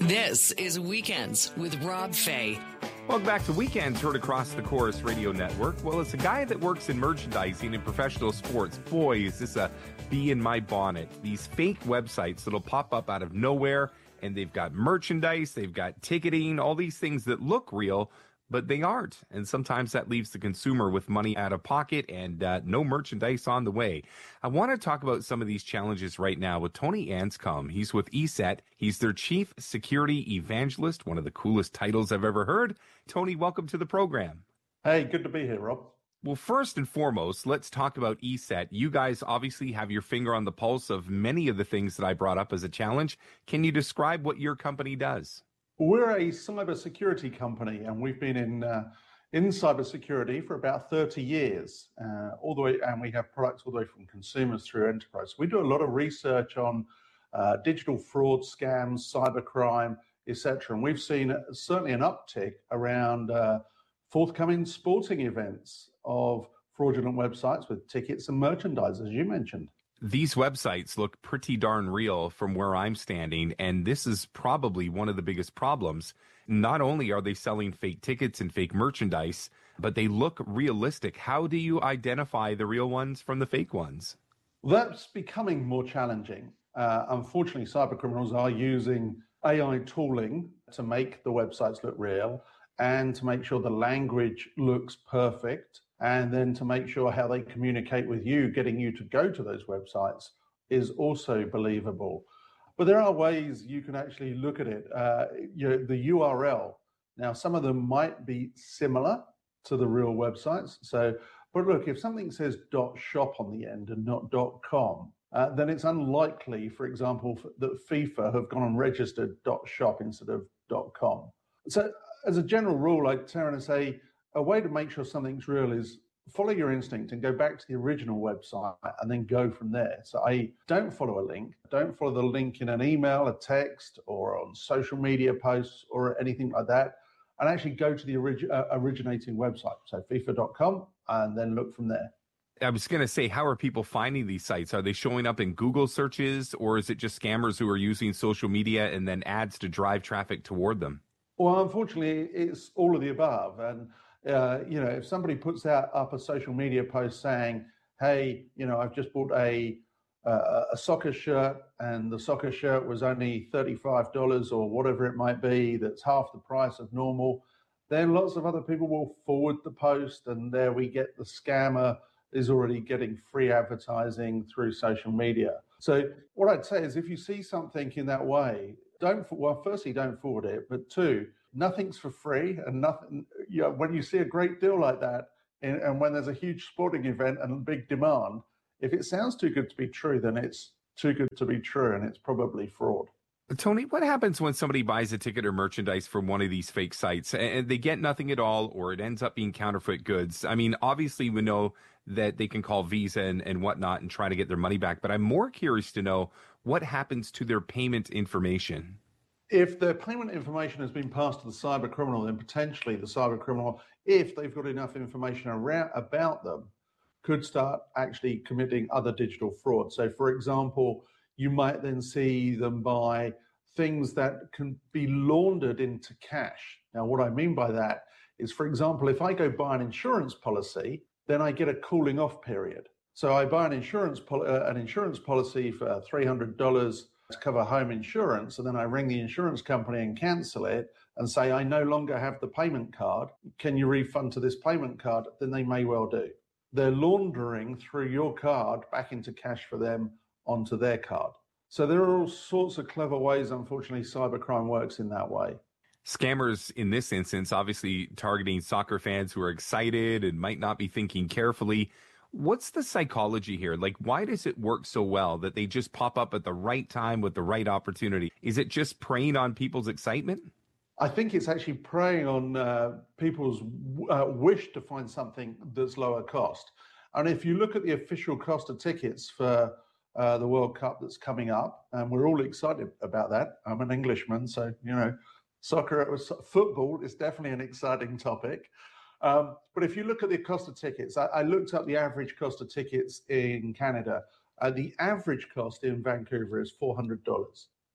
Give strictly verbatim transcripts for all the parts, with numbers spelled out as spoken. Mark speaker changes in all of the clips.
Speaker 1: This is Weekends with Rob Fay.
Speaker 2: Welcome back to Weekends, heard across the Chorus Radio Network. Well, it's a guy that works in merchandising and professional sports. Boy, is this a bee in my bonnet. These fake websites that'll pop up out of nowhere, and they've got merchandise, they've got ticketing, all these things that look real, but they aren't. And sometimes that leaves the consumer with money out of pocket and uh, no merchandise on the way. I want to talk about some of these challenges right now with Tony Anscombe. He's with E S E T. He's their Chief Security Evangelist, one of the coolest titles I've ever heard. Tony, welcome to the program.
Speaker 3: Hey, good to be here, Rob.
Speaker 2: Well, first and foremost, let's talk about E S E T. You guys obviously have your finger on the pulse of many of the things that I brought up as a challenge. Can you describe what your company does?
Speaker 3: We're a cybersecurity company, and we've been in uh, in cybersecurity for about thirty years, uh, all the way, and we have products all the way from consumers through enterprise. We do a lot of research on uh, digital fraud, scams, cybercrime, et cetera. And we've seen certainly an uptick around uh, forthcoming sporting events of fraudulent websites with tickets and merchandise, as you mentioned.
Speaker 2: These websites look pretty darn real from where I'm standing, and this is probably one of the biggest problems. Not only are they selling fake tickets and fake merchandise, but they look realistic. How do you identify the real ones from the fake ones?
Speaker 3: That's becoming more challenging. Uh, unfortunately, cybercriminals are using A I tooling to make the websites look real and to make sure the language looks perfect, and then to make sure how they communicate with you, getting you to go to those websites, is also believable. But there are ways you can actually look at it. Uh, you know, the U R L. Now, some of them might be similar to the real websites. So, but look, if something says .shop on the end and not .com, uh, then it's unlikely, for example, that FIFA have gone and registered .shop instead of .com. So, as a general rule, I turn and say, a way to make sure something's real is follow your instinct and go back to the original website and then go from there. So I don't follow a link. Don't follow the link in an email, a text, or on social media posts or anything like that. And actually go to the orig- uh, originating website, so FIFA dot com, and then look from there.
Speaker 2: I was going to say, how are people finding these sites? Are they showing up in Google searches, or is it just scammers who are using social media and then ads to drive traffic toward them?
Speaker 3: Well, unfortunately, it's all of the above. And Uh, you know, if somebody puts out up a social media post saying, hey, you know, I've just bought a uh, a soccer shirt and the soccer shirt was only thirty-five dollars or whatever it might be, that's half the price of normal, then lots of other people will forward the post, and there we get the scammer is already getting free advertising through social media. So what I'd say is if you see something in that way, don't, well, firstly, don't forward it, but two, nothing's for free, and nothing, you know, when you see a great deal like that, and, and when there's a huge sporting event and big demand, if it sounds too good to be true, then it's too good to be true, and it's probably fraud.
Speaker 2: Tony, what happens when somebody buys a ticket or merchandise from one of these fake sites and they get nothing at all, or it ends up being counterfeit goods? I mean, obviously we know that they can call Visa and, and whatnot and try to get their money back, but I'm more curious to know what happens to their payment information.
Speaker 3: If their payment information has been passed to the cyber criminal, then potentially the cyber criminal, if they've got enough information around about them, could start actually committing other digital fraud. So, for example, you might then see them buy things that can be laundered into cash. Now, what I mean by that is, for example, if I go buy an insurance policy, then I get a cooling off period. So I buy an insurance pol- uh, an insurance policy for three hundred dollars to cover home insurance, and then I ring the insurance company and cancel it and say, I no longer have the payment card. Can you refund to this payment card? Then they may well do. They're laundering through your card back into cash for them onto their card. So there are all sorts of clever ways, unfortunately, cybercrime works in that way.
Speaker 2: Scammers in this instance, obviously targeting soccer fans who are excited and might not be thinking carefully. What's the psychology here? Like, why does it work so well that they just pop up at the right time with the right opportunity? Is it just preying on people's excitement?
Speaker 3: I think it's actually preying on uh, people's uh, wish to find something that's lower cost. And if you look at the official cost of tickets for uh, the World Cup that's coming up, and we're all excited about that. I'm an Englishman, so, you know, soccer, football is definitely an exciting topic. Um, but if you look at the cost of tickets, I, I looked up the average cost of tickets in Canada. Uh, the average cost in Vancouver is four hundred dollars.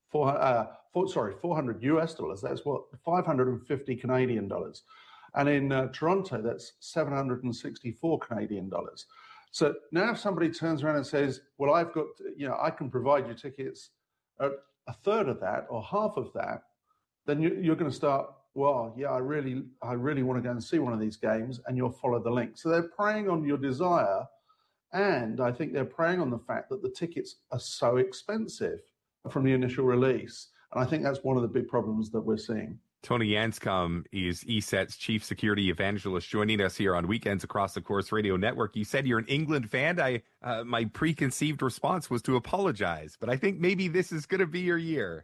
Speaker 3: Four, uh, four, sorry, four hundred U S dollars. That's what, five hundred fifty Canadian dollars. And in uh, Toronto, that's seven hundred sixty-four Canadian dollars. So now if somebody turns around and says, well, I've got, you know, I can provide you tickets at a third of that or half of that, then you, you're going to start, well, yeah, I really, I really want to go and see one of these games, and you'll follow the link. So they're preying on your desire. And I think they're preying on the fact that the tickets are so expensive from the initial release. And I think that's one of the big problems that we're seeing.
Speaker 2: Tony Anscombe is E S E T's chief security evangelist, joining us here on Weekends Across the Course Radio Network. You said you're an England fan. I, uh, my preconceived response was to apologize, but I think maybe this is going to be your year.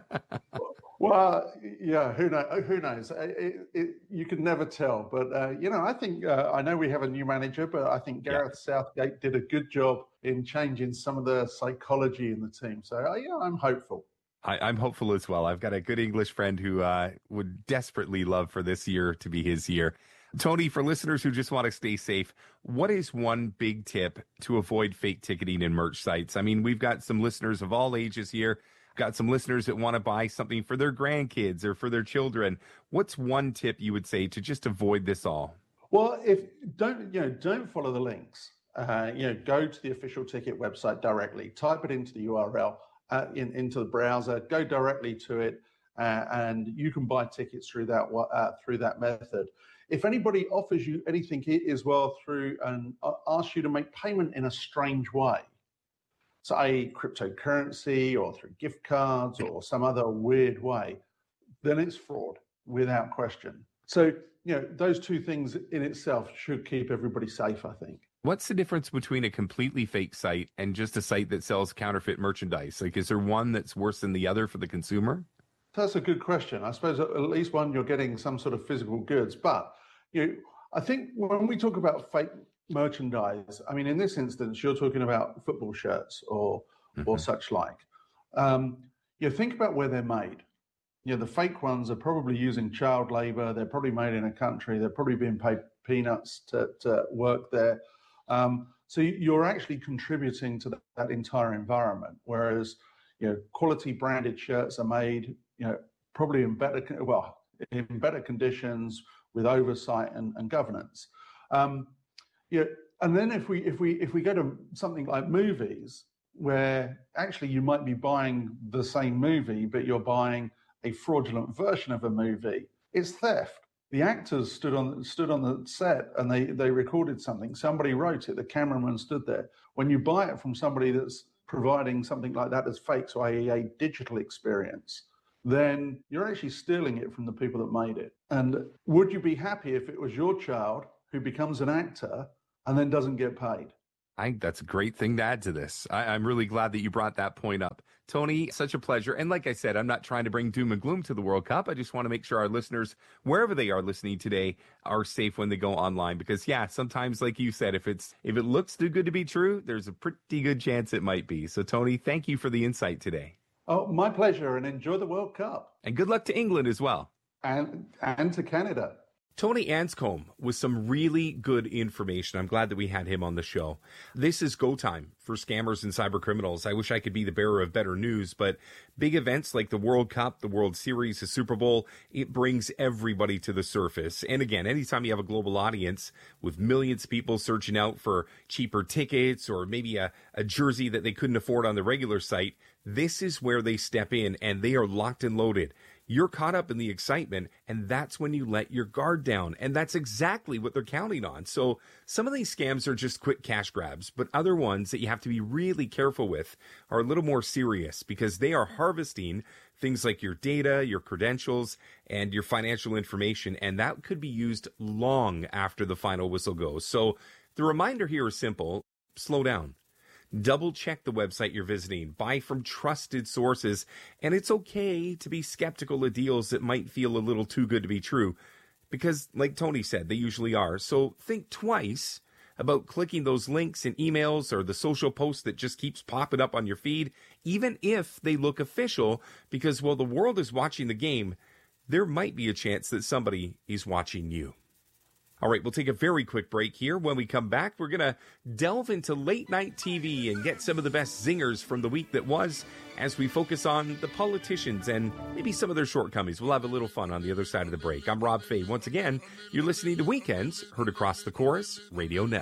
Speaker 3: Well, yeah, who knows? Who knows? It, it, you can never tell. But, uh, you know, I think, uh, I know we have a new manager, but I think Gareth yeah. Southgate did a good job in changing some of the psychology in the team. So, uh, yeah, I'm hopeful.
Speaker 2: I, I'm hopeful as well. I've got a good English friend who uh, would desperately love for this year to be his year. Tony, for listeners who just want to stay safe, what is one big tip to avoid fake ticketing in merch sites? I mean, we've got some listeners of all ages here. Got some listeners that want to buy something for their grandkids or for their children. What's one tip you would say to just avoid this all?
Speaker 3: Well, if don't you know, don't follow the links. Uh, you know, go to the official ticket website directly. Type it into the U R L uh, in, into the browser. Go directly to it, uh, and you can buy tickets through that uh, through that method. If anybody offers you anything as well through and uh, asks you to make payment in a strange way, say cryptocurrency or through gift cards or some other weird way, then it's fraud without question. So, you know, those two things in itself should keep everybody safe, I think.
Speaker 2: What's the difference between a completely fake site and just a site that sells counterfeit merchandise? Like, is there one that's worse than the other for the consumer?
Speaker 3: That's a good question. I suppose at least one, you're getting some sort of physical goods. But, you know, I think when we talk about fake merchandise, I mean, in this instance, you're talking about football shirts or mm-hmm. or such like. Um, you think about where they're made. You know, the fake ones are probably using child labor. They're probably made in a country. They're probably being paid peanuts to, to work there. Um, so you're actually contributing to that, that entire environment. Whereas, you know, quality branded shirts are made, you know, probably in better, well, in better conditions with oversight and, and governance. Um, Yeah, and then if we if we if we go to something like movies, where actually you might be buying the same movie, but you're buying a fraudulent version of a movie, it's theft. The actors stood on stood on the set and they they recorded something. Somebody wrote it. The cameraman stood there. When you buy it from somebody that's providing something like that as fake, so that is a digital experience, then you're actually stealing it from the people that made it. And would you be happy if it was your child who becomes an actor and then doesn't get paid?
Speaker 2: I think that's a great thing to add to this. I, I'm really glad that you brought that point up. Tony, such a pleasure. And like I said, I'm not trying to bring doom and gloom to the World Cup. I just want to make sure our listeners, wherever they are listening today, are safe when they go online. Because, yeah, sometimes, like you said, if it's if it looks too good to be true, there's a pretty good chance it might be. So, Tony, thank you for the insight today.
Speaker 3: Oh, my pleasure. And enjoy the World Cup.
Speaker 2: And good luck to England as well.
Speaker 3: And and to Canada.
Speaker 2: Tony Anscombe with some really good information. I'm glad that we had him on the show. This is go time for scammers and cyber criminals. I wish I could be the bearer of better news, but big events like the World Cup, the World Series, the Super Bowl, it brings everybody to the surface. And again, anytime you have a global audience with millions of people searching out for cheaper tickets or maybe a, a jersey that they couldn't afford on the regular site, this is where they step in and they are locked and loaded. You're caught up in the excitement, and that's when you let your guard down. And that's exactly what they're counting on. So some of these scams are just quick cash grabs, but other ones that you have to be really careful with are a little more serious because they are harvesting things like your data, your credentials, and your financial information. And that could be used long after the final whistle goes. So the reminder here is simple. Slow down. Double check the website you're visiting, buy from trusted sources, and it's okay to be skeptical of deals that might feel a little too good to be true, because like Tony said, they usually are. So think twice about clicking those links in emails or the social post that just keeps popping up on your feed, even if they look official, because while the world is watching the game, there might be a chance that somebody is watching you. All right, we'll take a very quick break here. When we come back, we're going to delve into late night T V and get some of the best zingers from the week that was as we focus on the politicians and maybe some of their shortcomings. We'll have a little fun on the other side of the break. I'm Rob Fay. Once again, you're listening to Weekends, heard across the Chorus Radio Network.